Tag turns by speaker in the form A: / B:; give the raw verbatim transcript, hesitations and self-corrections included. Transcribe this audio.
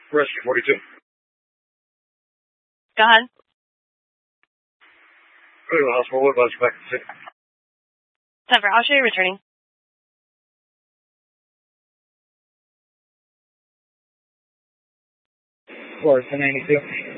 A: Rescue forty-two.
B: Go ahead.
A: Go to the hospital. What about you back to the city?
B: Sever, I'll show you returning.
A: Florida ten ninety-two.